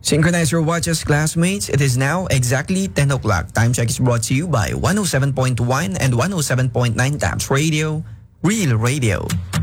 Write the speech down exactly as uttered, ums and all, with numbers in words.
Synchronize your watches, classmates. It is now exactly ten o'clock. Time check is brought to you by one oh seven point one and one oh seven point nine Tabs Radio, Real Radio.